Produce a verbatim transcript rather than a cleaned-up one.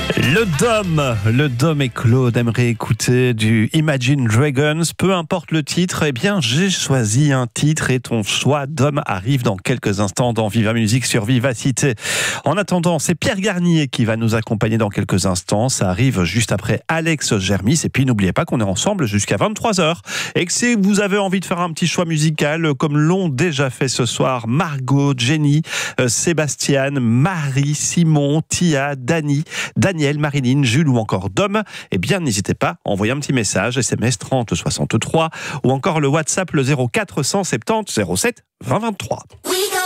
Le Dôme, le Dôme et Claude aimeraient écouter du Imagine Dragons. Peu importe le titre, eh bien j'ai choisi un titre et ton choix Dôme arrive dans quelques instants dans Viva Musique sur Vivacité. En attendant, c'est Pierre Garnier qui va nous accompagner dans quelques instants. Ça arrive juste après Alex Germis. Et puis n'oubliez pas qu'on est ensemble jusqu'à vingt-trois heures. Et que si vous avez envie de faire un petit choix musical, comme l'ont déjà fait ce soir Margot, Jenny, euh, Sébastien, Marie, Simon, Tia, Dani, Daniel, Marilyn, Jules ou encore Dom, eh bien n'hésitez pas à envoyer un petit message S M S trente soixante-trois ou encore le WhatsApp le zéro quatre cent soixante-dix zéro sept vingt vingt-trois.